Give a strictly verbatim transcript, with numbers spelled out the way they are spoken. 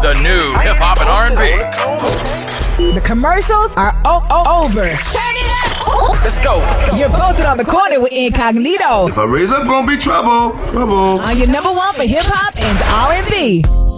the new hip hop and R and B. The commercials are o- o- over. Turn it up. Let's go. You're posted on the corner with Incognito If I raise up, gonna be trouble. Trouble. on your number one for hip hop and R and B.